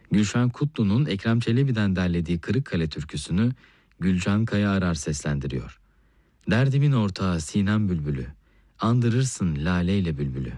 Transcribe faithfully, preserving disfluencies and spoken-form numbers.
Gülşen Kutlu'nun Ekrem Çelebi'den derlediği Kırıkkale türküsünü Gülcan Kaya Arar seslendiriyor. Derdimin ortağı Sinem Bülbülü, andırırsın laleyle bülbülü.